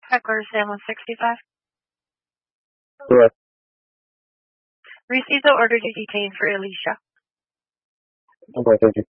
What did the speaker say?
Heckler Sam 165. Correct. Receive the order to detain for Alicia. Okay, thank you.